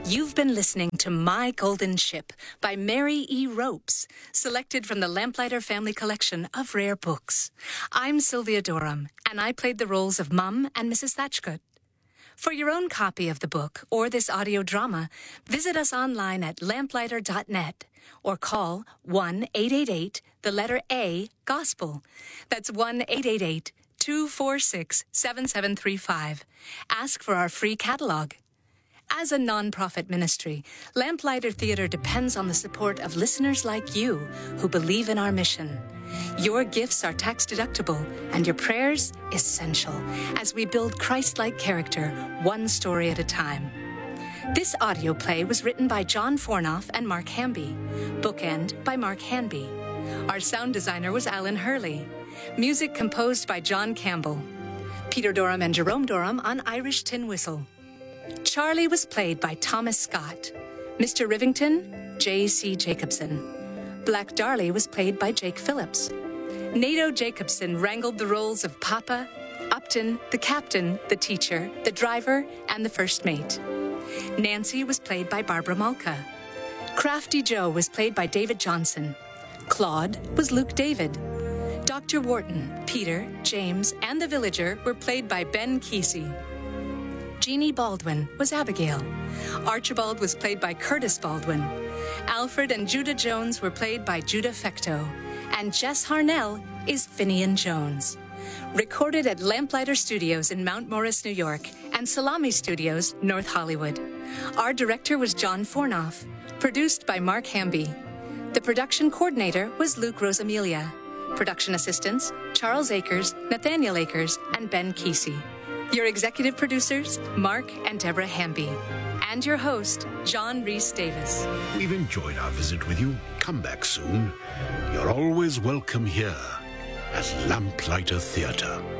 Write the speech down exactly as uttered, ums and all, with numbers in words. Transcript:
You've been listening to My Golden Ship by Mary E. Ropes, selected from the Lamplighter Family Collection of rare books. I'm Sylvia Durham, and I played the roles of Mum and Missus Thatchgood. For your own copy of the book or this audio drama, visit us online at lamplighter dot net or call one eight eight eight, the letter A, Gospel. That's one eight eight eight, two four six, seven seven three five. Ask for our free catalog. As a nonprofit ministry, Lamplighter Theatre depends on the support of listeners like you who believe in our mission. Your gifts are tax-deductible, and your prayers essential as we build Christ-like character one story at a time. This audio play was written by John Fornoff and Mark Hamby. Bookend by Mark Hanby. Our sound designer was Alan Hurley. Music composed by John Campbell. Peter Durham and Jerome Durham on Irish tin whistle. Charlie was played by Thomas Scott. Mister Rivington, J C Jacobson. Black Darley was played by Jake Phillips. Nato Jacobson wrangled the roles of Papa, Upton, the captain, the teacher, the driver, and the first mate. Nancy was played by Barbara Malka. Crafty Joe was played by David Johnson. Claude was Luke David. Doctor Wharton, Peter, James, and the villager were played by Ben Kesey. Jeannie Baldwin was Abigail. Archibald was played by Curtis Baldwin. Alfred and Judah Jones were played by Judah Fecto. And Jess Harnell is Finian Jones. Recorded at Lamplighter Studios in Mount Morris, New York, and Salami Studios, North Hollywood. Our director was John Fornoff. Produced by Mark Hamby. The production coordinator was Luke Rosamilia. Production assistants, Charles Akers, Nathaniel Akers, and Ben Kesey. Your executive producers, Mark and Deborah Hamby. And your host, John Rhys Davis. We've enjoyed our visit with you. Come back soon. You're always welcome here at Lamplighter Theatre.